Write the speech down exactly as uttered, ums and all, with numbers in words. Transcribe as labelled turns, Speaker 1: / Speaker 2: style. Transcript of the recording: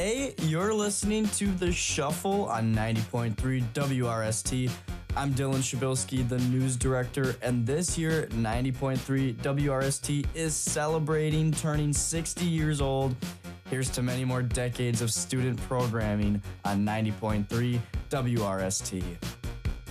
Speaker 1: Hey, you're listening to The Shuffle on ninety point three W R S T. I'm Dylan Shabilsky, the news director, and this year, ninety point three W R S T is celebrating turning sixty years old. Here's to many more decades of student programming on ninety point three W R S T.